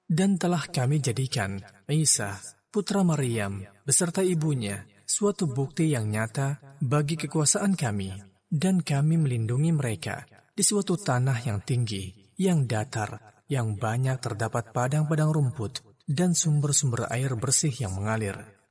Dan telah kami jadikan Isa, putra Maryam, beserta ibunya, suatu bukti yang nyata bagi kekuasaan kami. Dan kami melindungi mereka di suatu tanah yang tinggi, yang datar, yang banyak terdapat padang-padang rumput, dan sumber-sumber air bersih yang mengalir.